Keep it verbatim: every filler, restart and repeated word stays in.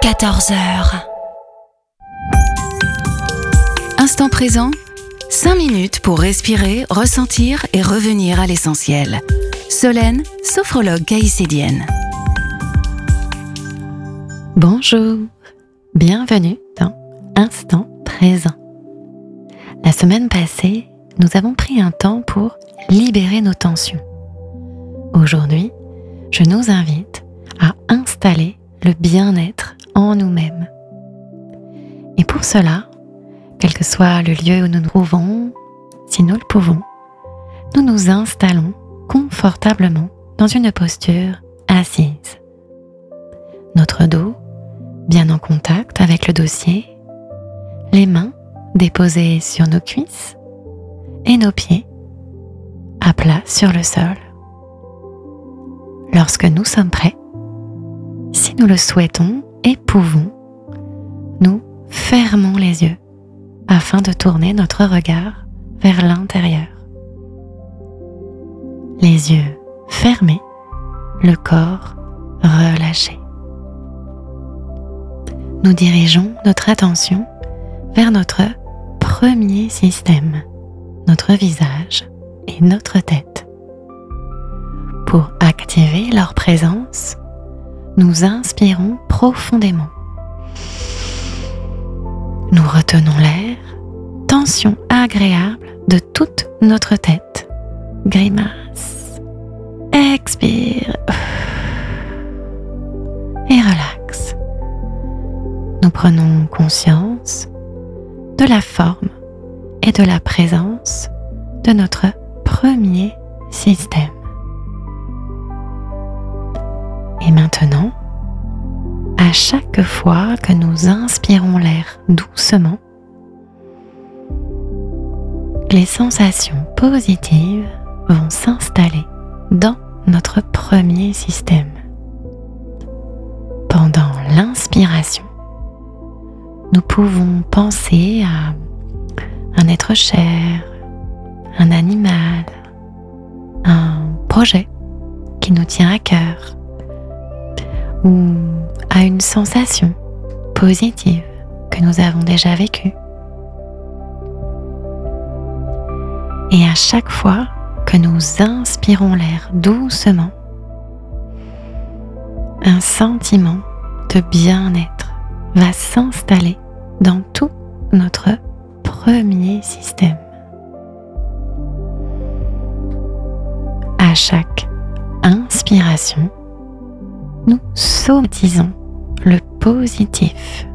quatorze heures. Instant présent, cinq minutes pour respirer, ressentir et revenir à l'essentiel. Solène, sophrologue caïcédienne. Bonjour, bienvenue dans Instant présent. La semaine passée, nous avons pris un temps pour libérer nos tensions. Aujourd'hui, je nous invite à installer le bien-être en nous-mêmes. Et pour cela, quel que soit le lieu où nous nous trouvons, si nous le pouvons, nous nous installons confortablement dans une posture assise. Notre dos bien en contact avec le dossier, les mains déposées sur nos cuisses et nos pieds à plat sur le sol. Lorsque nous sommes prêts, si nous le souhaitons et pouvons, nous fermons les yeux afin de tourner notre regard vers l'intérieur. Les yeux fermés, le corps relâché. Nous dirigeons notre attention vers notre premier système, notre visage et notre tête. Pour activer leur présence, nous inspirons profondément. Nous retenons l'air, tension agréable de toute notre tête. Grimace. Expire. Et relaxe. Nous prenons conscience de la forme et de la présence de notre premier système. Et maintenant, à chaque fois que nous inspirons l'air doucement, les sensations positives vont s'installer dans notre premier système. Pendant l'inspiration, nous pouvons penser à un être cher, un animal, un projet qui nous tient à cœur, ou à une sensation positive que nous avons déjà vécue. Et à chaque fois que nous inspirons l'air doucement, un sentiment de bien-être va s'installer dans tout notre premier système. À chaque inspiration, nous somatisons le positif.